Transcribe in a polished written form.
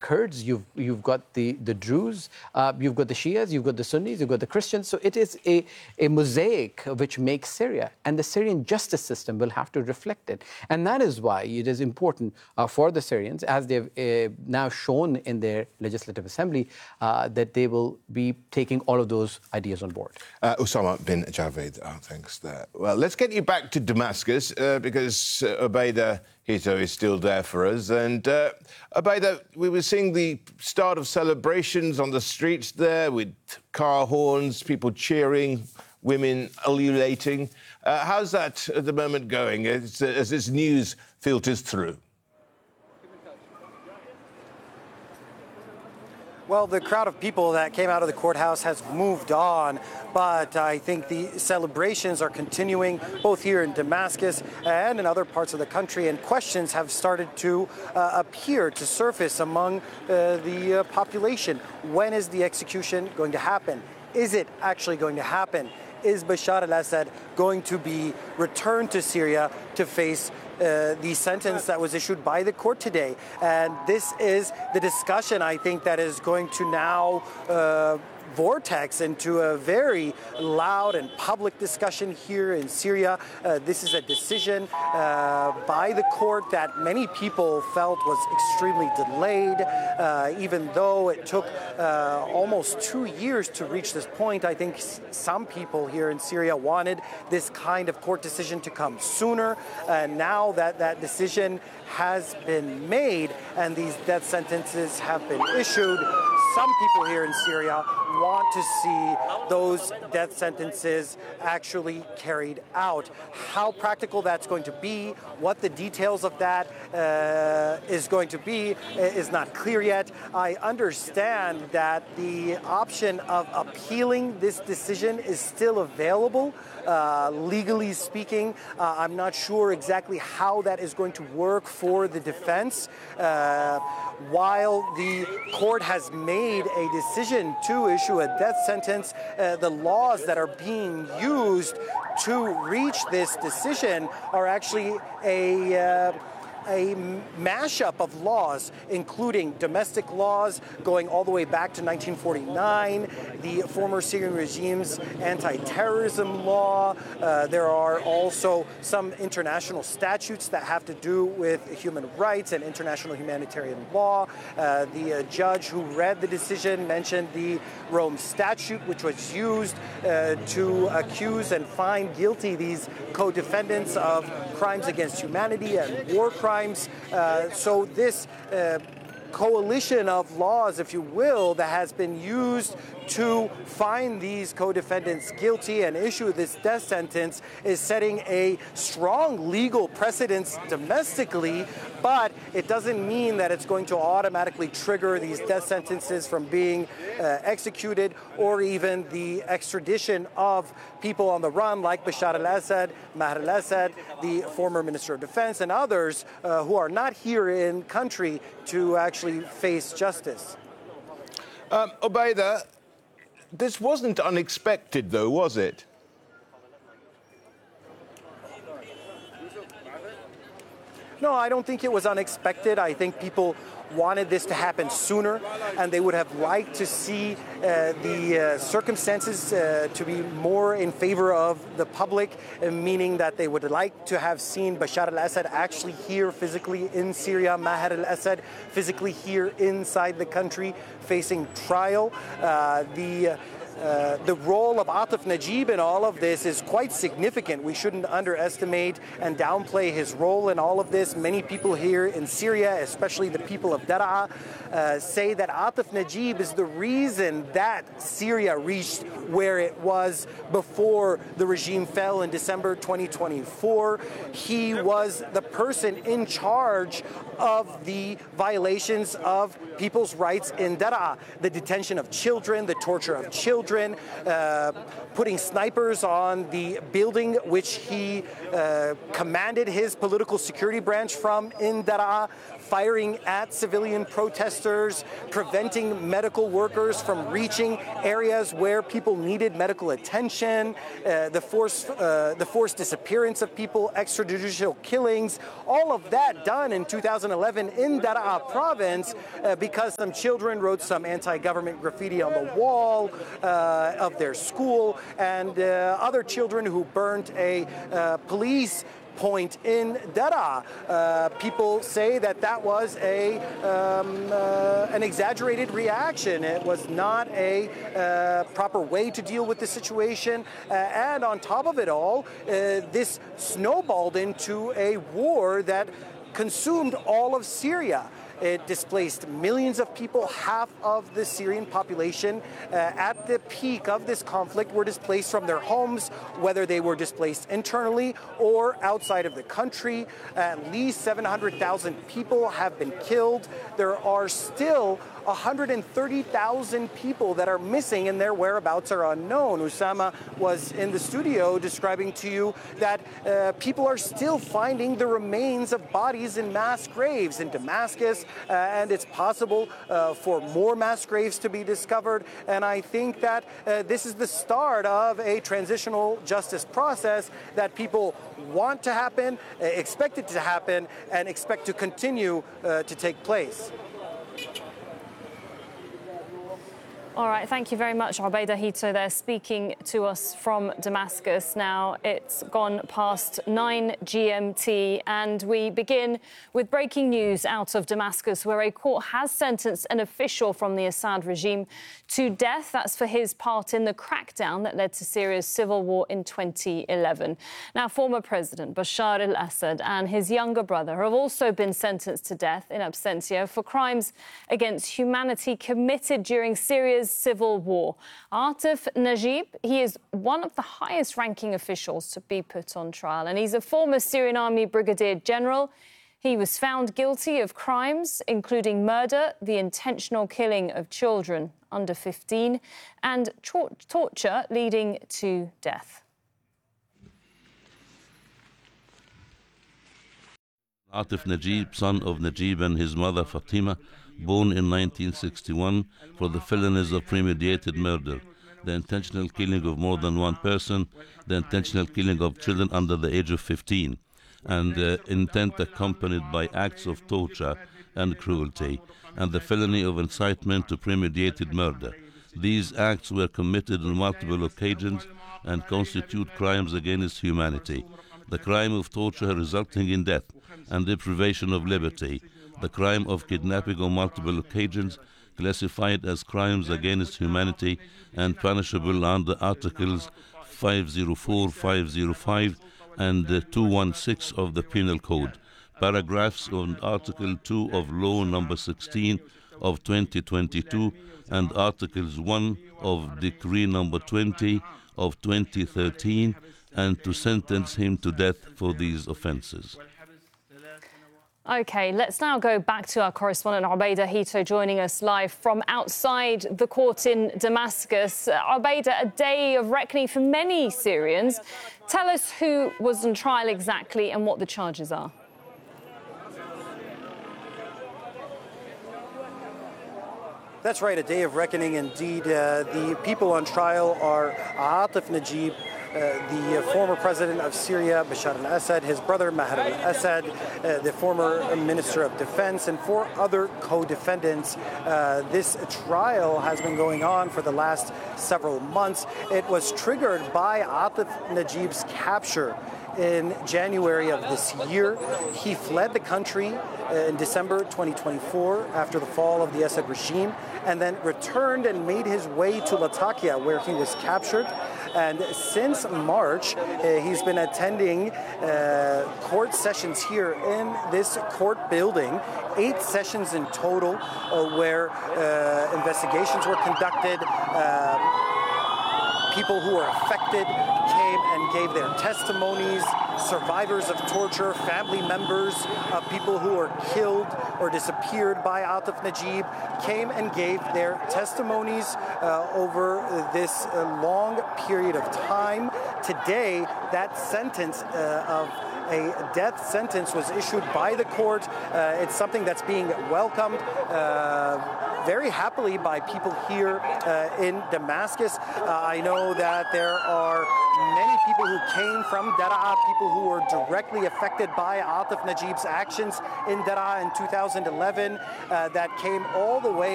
Kurds, you've got the Druze, you've got the Shias, you've got the Sunnis, you've got the Christians. So it is a mosaic which makes Syria, and the Syrian justice system will have to reflect it. And that is why it is important for the Syrians, as they've now shown in their legislative assembly, that they will be taking all of those ideas on board. Osama bin Javed, thanks there. Well, let's get you back to Damascus because Obaida Hito is still there for us. And Obaida, we were seeing the start of celebrations on the streets there with car horns, people cheering, women ululating. How's that at the moment going as this news filters through? Well, the crowd of people that came out of the courthouse has moved on, but I think the celebrations are continuing both here in Damascus and in other parts of the country, and questions have started to appear, to surface among the population. When is the execution going to happen? Is it actually going to happen? Is Bashar al-Assad going to be returned to Syria to face the sentence that was issued by the court today? And this is the discussion, I think, that is going to now vortex into a very loud and public discussion here in Syria. This is a decision by the court that many people felt was extremely delayed, even though it took almost 2 years to reach this point. I think some people here in Syria wanted this kind of court decision to come sooner. And now that that decision has been made and these death sentences have been issued, some people here in Syria want to see those death sentences actually carried out. How practical that's going to be, what the details of that is going to be, is not clear yet. I understand that the option of appealing this decision is still available, legally speaking. I'm not sure exactly how that is going to work for the defense. While the court has made a decision to issue a death sentence, the laws that are being used to reach this decision are actually a mashup of laws, including domestic laws going all the way back to 1949, the former Syrian regime's anti-terrorism law. There are also some international statutes that have to do with human rights and international humanitarian law. The judge who read the decision mentioned the Rome Statute, which was used to accuse and find guilty these co-defendants of crimes against humanity and war crimes. So this coalition of laws, if you will, that has been used to find these co-defendants guilty and issue this death sentence is setting a strong legal precedence domestically, but it doesn't mean that it's going to automatically trigger these death sentences from being executed, or even the extradition of people on the run like Bashar al-Assad, Maher al-Assad, the former Minister of Defense, and others who are not here in country to actually face justice. Obaida, this wasn't unexpected, though, was it? No, I don't think it was unexpected. I think people wanted this to happen sooner, and they would have liked to see the circumstances to be more in favor of the public, meaning that they would like to have seen Bashar al-Assad actually here physically in Syria, Maher al-Assad physically here inside the country facing trial. The role of Atif Najib in all of this is quite significant. We shouldn't underestimate and downplay his role in all of this. Many people here in Syria, especially the people of Daraa, say that Atif Najib is the reason that Syria reached where it was before the regime fell in December 2024. He was the person in charge of the violations of people's rights in Daraa, the detention of children, the torture of children, putting snipers on the building which he commanded his political security branch from in Daraa, firing at civilian protesters, preventing medical workers from reaching areas where people needed medical attention, the forced disappearance of people, extrajudicial killings, all of that done in 2011 in Daraa province because some children wrote some anti-government graffiti on the wall of their school, and other children who burnt a police point in Daraa. People say that that was an exaggerated reaction. It was not a proper way to deal with the situation. And on top of it all, this snowballed into a war that consumed all of Syria. It displaced millions of people. Half of the Syrian population at the peak of this conflict were displaced from their homes, whether they were displaced internally or outside of the country. At least 700,000 people have been killed. There are still 130,000 people that are missing and their whereabouts are unknown. Usama was in the studio describing to you that people are still finding the remains of bodies in mass graves in Damascus, and it's possible for more mass graves to be discovered. And I think that this is the start of a transitional justice process that people want to happen, expect it to happen, and expect to continue to take place. All right, thank you very much, Obaida Hito there, speaking to us from Damascus. Now, it's gone past 9 GMT, and we begin with breaking news out of Damascus, where a court has sentenced an official from the Assad regime to death. That's for his part in the crackdown that led to Syria's civil war in 2011. Now, former President Bashar al-Assad and his younger brother have also been sentenced to death in absentia for crimes against humanity committed during Syria's civil war. Atif Najib, he is one of the highest-ranking officials to be put on trial, and he's a former Syrian army brigadier general. He was found guilty of crimes including murder, the intentional killing of children under 15, and torture leading to death. Atif Najib, son of Najib and his mother Fatima, born in 1961, for the felonies of premeditated murder, the intentional killing of more than one person, the intentional killing of children under the age of 15, and intent accompanied by acts of torture and cruelty, and the felony of incitement to premeditated murder. These acts were committed on multiple occasions and constitute crimes against humanity. The crime of torture resulting in death and deprivation of liberty, the crime of kidnapping on multiple occasions, classified as crimes against humanity and punishable under Articles 504, 505, and 216 of the Penal Code, paragraphs on Article 2 of Law Number 16 of 2022, and Articles 1 of Decree Number 20 of 2013, and to sentence him to death for these offences. OK, let's now go back to our correspondent Obaida Hito joining us live from outside the court in Damascus. Obaida, a day of reckoning for many Syrians. Tell us who was on trial exactly and what the charges are. That's right, a day of reckoning indeed. The people on trial are Atif Najib, the former president of Syria, Bashar al-Assad, his brother Maher al-Assad, the former Minister of Defense, and 4 other co-defendants. This trial has been going on for the last several months. It was triggered by Atif Najib's capture in January of this year. He fled the country in December 2024 after the fall of the Assad regime, and then returned and made his way to Latakia, where he was captured. And since March, he's been attending court sessions here in this court building, 8 sessions in total, where investigations were conducted. People who were affected came and gave their testimonies. Survivors of torture, family members of people who were killed or disappeared by Atif Najib came and gave their testimonies over this long period of time. Today, that sentence of a death sentence was issued by the court. It's something that's being welcomed very happily by people here in Damascus. I know that there are many people who came from Daraa, people who were directly affected by Atif Najib's actions in Daraa in 2011 that came all the way